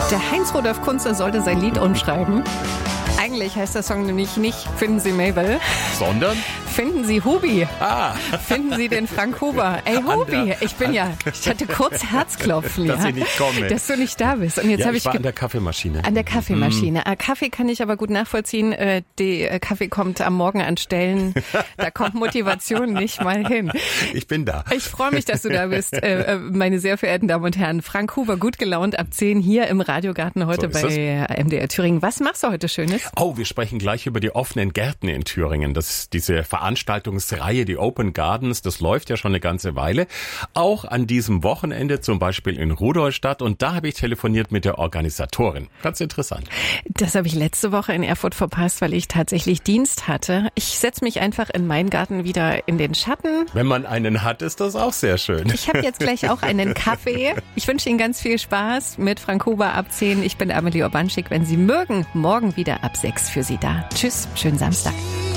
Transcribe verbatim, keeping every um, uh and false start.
Der Heinz-Rudolf Kunze sollte sein Lied umschreiben. Eigentlich heißt der Song nämlich nicht Finden Sie Mabel, sondern Finden Sie Hubi. Ah. Finden Sie den Frank Huber. Ey, Hubi, ich bin ja, ich hatte kurz Herzklopfen, dass ja, ich nicht komme. dass du nicht da bist. Und jetzt ja, habe ich ich war ge- an der Kaffeemaschine. An der Kaffeemaschine. Mm. Kaffee kann ich aber gut nachvollziehen. Äh, Die äh, Kaffee kommt am Morgen an Stellen, da kommt Motivation nicht mal hin. Ich bin da. Ich freue mich, dass du da bist, äh, meine sehr verehrten Damen und Herren. Frank Huber, gut gelaunt ab zehn hier im Radiogarten heute So ist bei es. M D R Thüringen. Was machst du heute Schönes? Oh, wir sprechen gleich über die offenen Gärten in Thüringen. Das ist diese Veranstaltungsreihe, die Open Gardens, das läuft ja schon eine ganze Weile. Auch an diesem Wochenende, zum Beispiel in Rudolstadt. Und da habe ich telefoniert mit der Organisatorin. Ganz interessant. Das habe ich letzte Woche in Erfurt verpasst, weil ich tatsächlich Dienst hatte. Ich setze mich einfach in meinen Garten wieder in den Schatten. Wenn man einen hat, ist das auch sehr schön. Ich habe jetzt gleich auch einen Kaffee. Ich wünsche Ihnen ganz viel Spaß mit Frank Huber ab zehn. Ich bin Amelie Urbanschik. Wenn Sie mögen, morgen wieder ab sechs für Sie da. Tschüss, schönen Samstag.